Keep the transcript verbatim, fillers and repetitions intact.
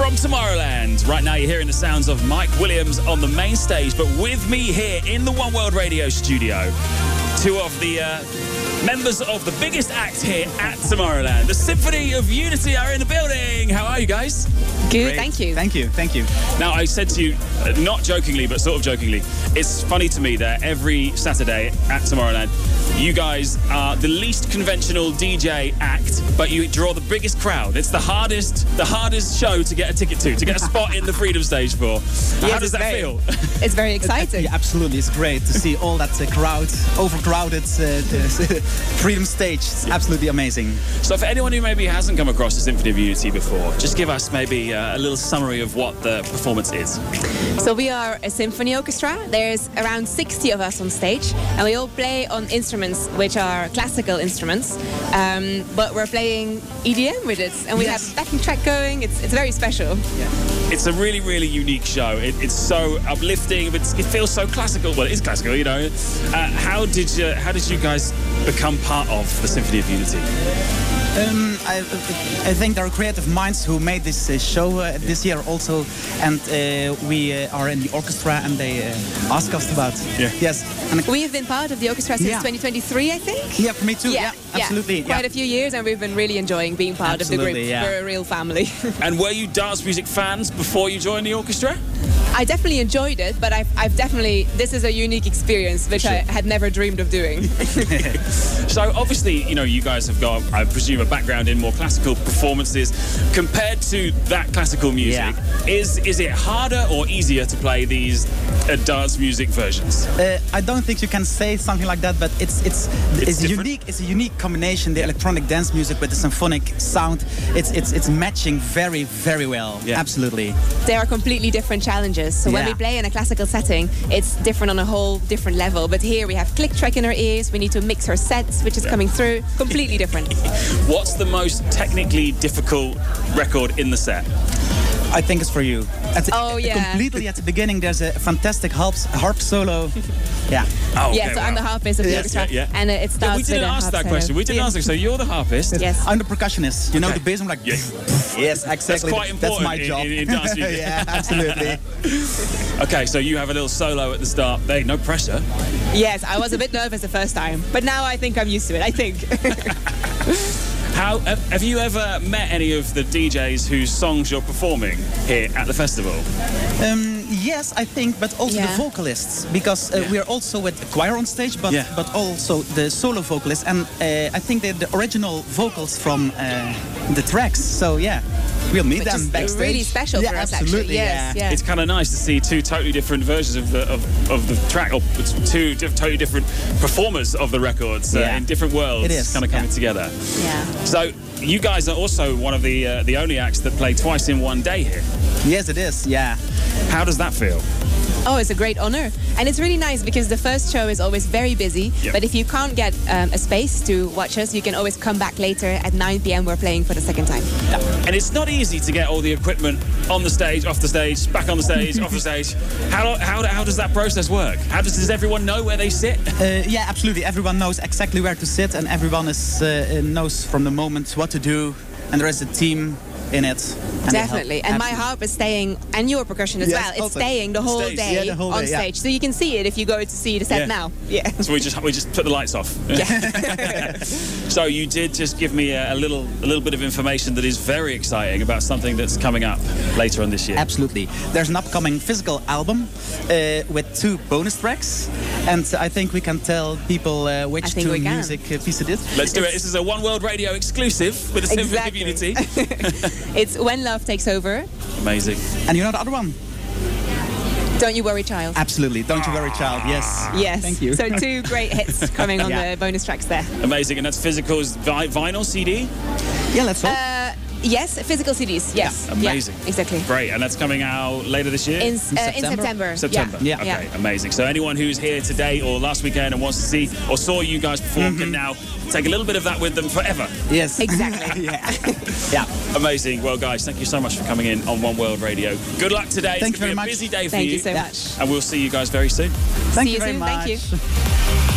from Tomorrowland. Right now you're hearing the sounds of Mike Williams on the main stage, but with me here in the One World Radio studio, two of the uh, members of the biggest act here at Tomorrowland. The Symphony of Unity are in the building. How are you guys? Good, Great. thank you. Thank you, thank you. Now, I said to you, uh, not jokingly, but sort of jokingly, it's funny to me that every Saturday at Tomorrowland, you guys are the least conventional D J act, but you draw the biggest crowd. It's the hardest, the hardest show to get a ticket to, to get a spot in the Freedom Stage for. How Yes, does that very, feel? It's very exciting. Yeah, absolutely, it's great to see all that uh, crowd, overcrowded uh, Freedom Stage. It's absolutely amazing. So for anyone who maybe hasn't come across the Symphony of Unity before, just give us maybe uh, a little summary of what the performance is. So we are a symphony orchestra. There's around sixty of us on stage, and we all play on instruments which are classical instruments, um, but we're playing E D M with it, and we Yes. have backing track going. It's it's very special. It's a really, really unique show. It, it's so uplifting, but it's, it feels so classical. Well, it is classical, you know. Uh, how did you How did you guys become part of the Symphony of Unity? Um, I, I think there are creative minds who made this uh, show uh, this year also, and uh, we uh, are in the orchestra, and they uh, ask us about. Yeah. Yes. And We have been part of the orchestra since Yeah. twenty twenty-three, I think. yeah, for me too. Yeah, absolutely. Quite yeah. a few years, and we've been really enjoying being part of the Absolutely, group. yeah. We're a real family. And were you dance music fans before you joined the orchestra? I definitely enjoyed it, but I've, I've definitely, this is a unique experience which I had never dreamed of doing. So obviously, you know, you guys have got, I presume, a background in more classical performances. Compared to that classical music, is is it harder or easier to play these uh, dance music versions? Uh, I don't think you can say something like that, but it's it's it's, It's different? unique. It's a unique combination. The electronic dance music with the symphonic sound. It's it's it's matching very very well. Yeah. Absolutely. They are completely different challenges. So when Yeah. we play in a classical setting, it's different on a whole different level. But here we have click track in our ears. We need to mix our sets, which is coming through. Completely different. What's the most technically difficult record in the set? I think it's for you. At the, Oh, yeah. Completely at the beginning, there's a fantastic harp, harp solo. Yeah. Oh, okay, Yeah, so I'm wow. the harpist of the Yes, orchestra, yeah, yeah. and uh, it starts Yeah, we with didn't a ask harp that solo. question. We didn't Yeah. ask it. So you're the harpist. Yes. I'm the percussionist. You know Okay. the bass. I'm like, Yeah. yes, exactly. That's quite important That's my in- job. in- in dance music. Yeah, absolutely. Okay, so you have a little solo at the start. Hey, no pressure. Yes, I was a bit nervous the first time, but now I think I'm used to it. I think. How have have you ever met any of the D Js whose songs you're performing here at the festival? Um, yes, I think, but also Yeah. the vocalists, because uh, Yeah. we are also with a choir on stage, but Yeah. but also the solo vocalists, and uh, I think they're the original vocals from uh, the tracks. So yeah, we'll meet Which them is backstage. really special yeah, for us, absolutely, actually. Yeah. Yes, yeah. It's kind of nice to see two totally different versions of the of, of the track, or two diff- totally different performers of the records uh, Yeah. in different worlds, It is, kind of coming yeah. together. Yeah. So you guys are also one of the uh, the only acts that play twice in one day here. Yes, it is. Yeah. How does that feel? Oh, it's a great honor. And it's really nice because the first show is always very busy. Yep. But if you can't get um, a space to watch us, you can always come back later at nine p.m. We're playing for the second time. And it's not easy to get all the equipment on the stage, off the stage, back on the stage, off the stage. How, how, how does that process work? How does, does everyone know where they sit? Uh, yeah, absolutely. Everyone knows exactly where to sit, and everyone is uh, knows from the moment what to do. And there is a team in it. and they help. Definitely. And my Absolutely. harp is staying, and your percussion as Yes, well. It's also. staying the whole Stays. day Yeah, the whole on day, yeah. stage. So you can see it if you go to see the set Yeah. now. Yeah. So we just we just put the lights off. Yeah. So you did just give me a, a little a little bit of information that is very exciting about something that's coming up later on this year. Absolutely. There's an upcoming physical album uh, with two bonus tracks, and I think we can tell people uh, I which think two we can. music uh, piece it is. Let's do it. This is a One World Radio exclusive with the Symphony of Exactly. Unity. It's When Love Takes Over. Amazing. And you know the other one? Don't You Worry, Child. Absolutely. Don't you worry, child. Yes. Yes. Thank you. So two great hits coming on Yeah. the bonus tracks there. Amazing. And that's physicals, vi- vinyl, C D? Yeah, let's hope. Uh, yes, physical C Ds. Yes. Amazing. Yeah, exactly. Great. And that's coming out later this year? In, uh, in September. September. Yeah. Okay, Yeah. amazing. So anyone who's here today or last weekend and wants to see or saw you guys perform can now take a little bit of that with them forever. Yes. Exactly. yeah. yeah. Amazing. Well, guys, thank you so much for coming in on One World Radio. Good luck today. Thank it's you going to very be a much. busy day for Thank you. you so Yeah. much. And we'll see you guys very soon. Thank See you you very soon. much. Thank you.